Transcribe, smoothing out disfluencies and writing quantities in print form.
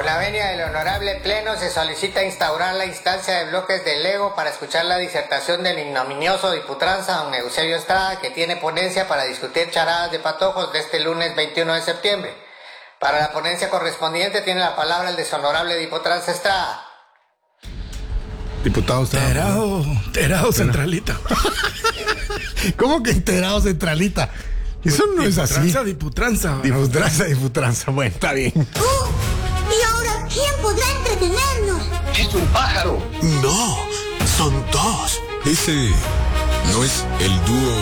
la venia del honorable pleno se solicita instaurar la instancia de bloques de Lego para escuchar la disertación del ignominioso diputranza don Eusebio Estrada, que tiene ponencia para discutir charadas de patojos de este lunes 21 de septiembre. Para la ponencia correspondiente tiene la palabra el deshonorable diputranza Estrada. Diputado Estrada. Terado Centralita. ¿Cómo que enterado Centralita? Eso no es así. Diputranza. Diputranza. Bueno, está bien. ¿Y ahora quién podrá entretenernos? Es un pájaro. No, son dos. Ese no es el dúo